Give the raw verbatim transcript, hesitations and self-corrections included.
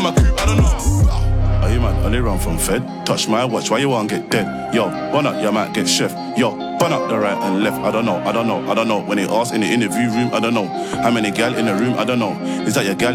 in my coupe, I don't know. Are you man, only run from Fed? Touch my watch, why you won't get dead? Yo, run up, you might get chef. Yo, burn up the right and left. I don't know, I don't know, I don't know. When they ask in the interview room, I don't know. How many gal in the room, I don't know. Is that your gal?